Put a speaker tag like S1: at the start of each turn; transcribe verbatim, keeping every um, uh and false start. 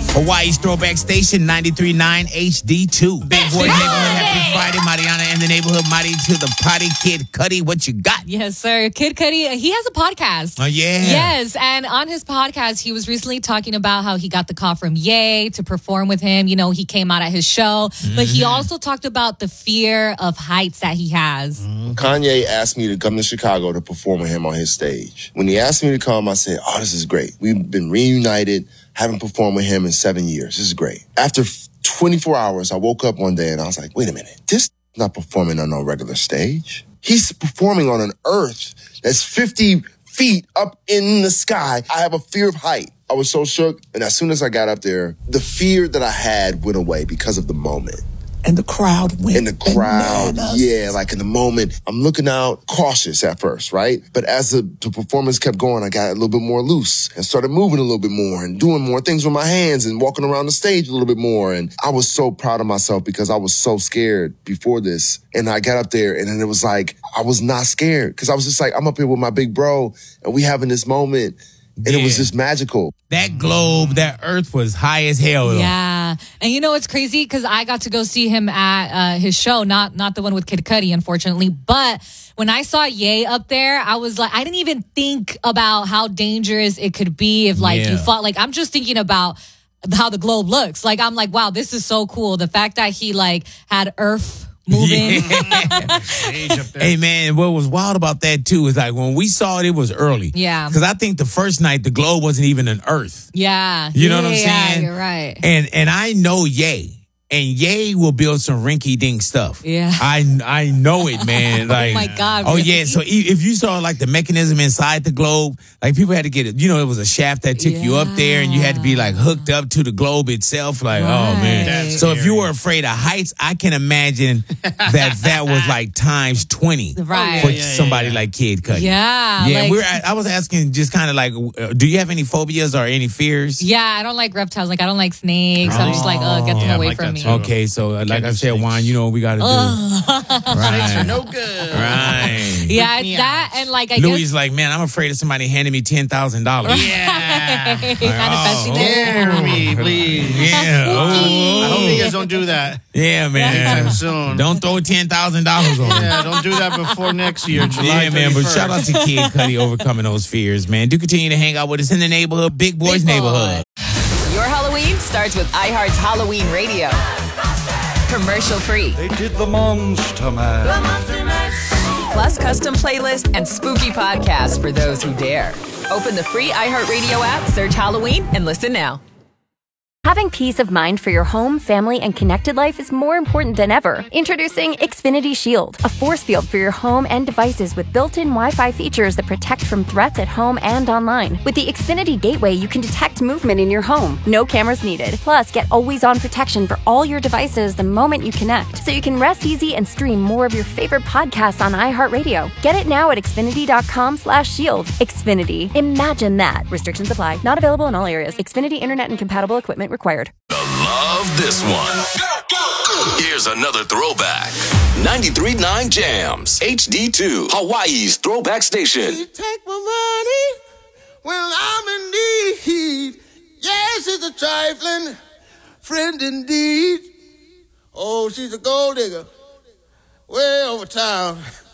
S1: Hawaii's Throwback Station, ninety-three point nine H D two. Big Boys Neighborhood, happy Friday. Mariana in the neighborhood, Mari to the potty. Kid Cudi, what you got?
S2: Yes, sir. Kid Cudi, he has a podcast.
S1: Oh, yeah.
S2: Yes, and on his podcast, he was recently talking about how he got the call from Ye to perform with him. You know, he came out at his show, mm-hmm. but he also talked about the fear of heights that he has.
S3: Mm-hmm. Kanye asked me to come to Chicago to perform with him on his stage. When he asked me to come, I said, oh, this is great. We've been reunited. Haven't performed with him in seven years. This is great. After twenty-four hours, I woke up one day and I was like, wait a minute. This is not performing on no regular stage. He's performing on an earth that's fifty feet up in the sky. I have a fear of height. I was so shook. And as soon as I got up there, the fear that I had went away because of the moment.
S4: And the crowd went
S3: And the crowd,
S4: bananas.
S3: yeah, like in the moment, I'm looking out cautious at first, right? But as the, the performance kept going, I got a little bit more loose and started moving a little bit more and doing more things with my hands and walking around the stage a little bit more. And I was so proud of myself because I was so scared before this. And I got up there and then it was like, I was not scared because I was just like, I'm up here with my big bro and we having this moment. And yeah. It was just magical.
S1: That globe, that earth was high as hell. Though.
S2: Yeah. And you know, it's crazy because I got to go see him at uh, his show, not not the one with Kid Cudi, unfortunately. But when I saw Ye up there, I was like, I didn't even think about how dangerous it could be if like yeah. you fought. Like, I'm just thinking about how the globe looks. Like, I'm like, wow, this is so cool. The fact that he like had earth moving.
S1: Yeah. Hey, man, what was wild about that, too, is like when we saw it, it was early.
S2: Yeah.
S1: Because I think the first night, the globe wasn't even an earth.
S2: Yeah.
S1: You know
S2: yeah,
S1: what I'm saying?
S2: Yeah, you're right.
S1: And, and I know Ye. And Ye will build some rinky-dink stuff.
S2: Yeah.
S1: I I know it, man. Like,
S2: oh, my God.
S1: Oh,
S2: really?
S1: yeah. So if you saw, like, the mechanism inside the globe, like, people had to get it. You know, it was a shaft that took yeah. you up there, and you had to be, like, hooked up to the globe itself. Like, right. oh, man.
S5: That's
S1: so
S5: scary.
S1: If you were afraid of heights, I can imagine that that was, like, times twenty
S2: right.
S1: for
S5: yeah, yeah,
S1: somebody
S5: yeah.
S1: like Kid Cudi.
S2: Yeah.
S1: Yeah,
S2: like,
S1: we were, I was asking just kind of like, uh, do you have any phobias or any fears?
S2: Yeah, I don't like reptiles. Like, I don't like snakes. Oh. I'm just like, oh, get them
S5: yeah,
S2: away
S5: like
S2: from me.
S5: too.
S1: Okay, so uh, like I said, Juan, you know what we got to do.
S5: Right.
S1: Right.
S5: No good.
S1: Right.
S2: Yeah, it's that and like I
S1: Louis
S2: guess.
S1: like, man, I'm afraid of somebody handing me ten thousand dollars.
S5: Yeah.
S2: Manifesting
S1: oh,
S2: it.
S5: Dare me, please.
S1: Yeah. Oh.
S5: I hope you guys don't do that.
S1: Yeah, man.
S5: Anytime soon.
S1: Don't throw ten thousand dollars on me.
S5: Yeah, don't do that before next year, July
S1: Yeah, man, but
S5: thirty-first.
S1: shout out to Kid Cudi overcoming those fears, man. Do continue to hang out with us in the neighborhood, Big Boys
S2: Big
S1: Neighborhood.
S6: Your Halloween starts with iHeart's Halloween Radio. Commercial free.
S7: They did the Monster Man.
S6: Plus custom playlists and spooky podcasts for those who dare. Open the free iHeartRadio app, search Halloween, and listen now.
S8: Having peace of mind for your home, family, and connected life is more important than ever. Introducing Xfinity Shield, a force field for your home and devices with built-in Wi-Fi features that protect from threats at home and online. With the Xfinity Gateway, you can detect movement in your home. No cameras needed. Plus, get always-on protection for all your devices the moment you connect, so you can rest easy and stream more of your favorite podcasts on iHeartRadio. Get it now at Xfinity.com slash shield. Xfinity. Imagine that. Restrictions apply. Not available in all areas. Xfinity Internet and compatible equipment required.
S9: Love this one. Here's another throwback. ninety-three point nine Jams. H D two. Hawaii's Throwback Station.
S10: You take my money when I'm in need. Yes, it's a trifling friend indeed. Oh, she's a gold digger way over town.